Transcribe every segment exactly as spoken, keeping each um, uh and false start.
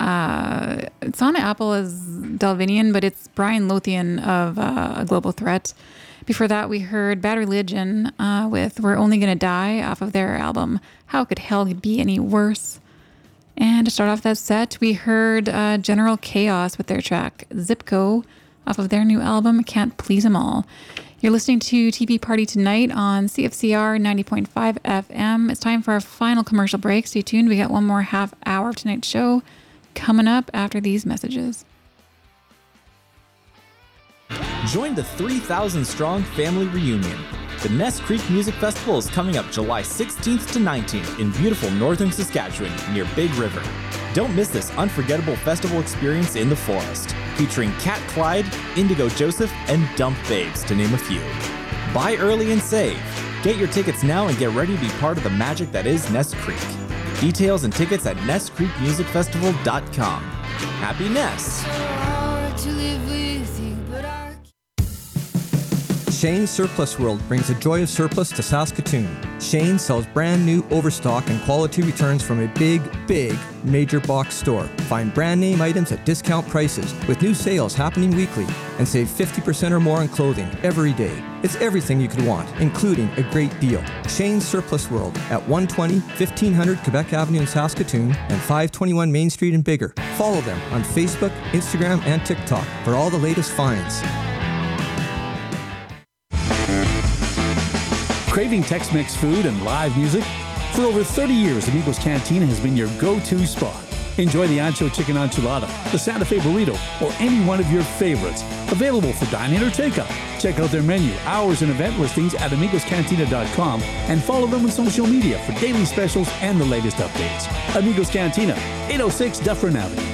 Uh, it's on Apple as Dalvinian, but it's Brian Lothian of uh, A Global Threat. Before that, we heard Bad Religion uh, with We're Only Gonna Die off of their album How Could Hell Be Any Worse? And to start off that set, we heard uh, General Chaos with their track Zipco off of their new album Can't Please 'Em All. You're listening to T V Party Tonight on C F C R ninety point five F M. It's time for our final commercial break. Stay tuned. We got one more half hour of tonight's show coming up after these messages. Join the three thousand strong family reunion. The Ness Creek Music Festival is coming up July sixteenth to nineteenth in beautiful northern Saskatchewan near Big River. Don't miss this unforgettable festival experience in the forest, featuring Cat Clyde, Indigo Joseph, and Dump Babes, to name a few. Buy early and save. Get your tickets now and get ready to be part of the magic that is Ness Creek. Details and tickets at ness creek music festival dot com. Happy Ness! Shane's Surplus World brings the joy of surplus to Saskatoon. Shane sells brand new overstock and quality returns from a big, big major box store. Find brand name items at discount prices with new sales happening weekly and save fifty percent or more on clothing every day. It's everything you could want, including a great deal. Shane's Surplus World at one twenty, fifteen hundred Quebec Avenue in Saskatoon and five twenty-one Main Street in Bigger. Follow them on Facebook, Instagram, and TikTok for all the latest finds. Craving Tex-Mex food and live music? For over thirty years, Amigos Cantina has been your go-to spot. Enjoy the Ancho Chicken Enchilada, the Santa Fe Burrito, or any one of your favorites. Available for dine-in or takeout. Check out their menu, hours, and event listings at amigos cantina dot com and follow them on social media for daily specials and the latest updates. Amigos Cantina, eight oh six Dufferin Avenue.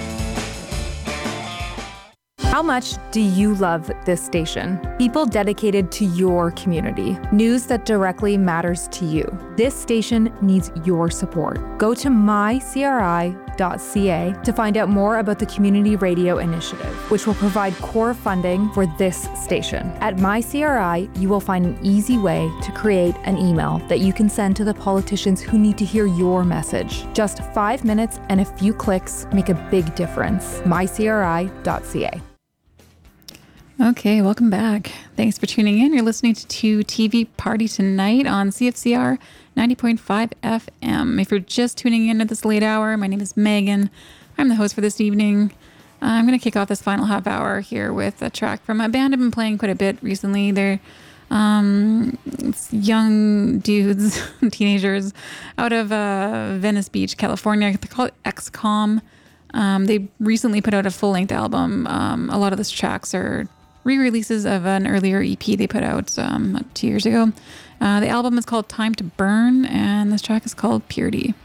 How much do you love this station? People dedicated to your community. News that directly matters to you. This station needs your support. Go to my c r i dot c a to find out more about the Community Radio Initiative, which will provide core funding for this station. At MyCRI, you will find an easy way to create an email that you can send to the politicians who need to hear your message. Just five minutes and a few clicks make a big difference. my c r i dot c a. Okay, welcome back. Thanks for tuning in. You're listening to T V Party Tonight on C F C R ninety point five F M. If you're just tuning in at this late hour, my name is Megan. I'm the host for this evening. Uh, I'm going to kick off this final half hour here with a track from a band I've been playing quite a bit recently. They're um, it's young dudes, teenagers out of uh, Venice Beach, California. They're called X COM. Um, they recently put out a full-length album. Um, a lot of those tracks are re-releases of an earlier E P they put out um, two years ago. Uh, the album is called Time to Burn, and this track is called Purity.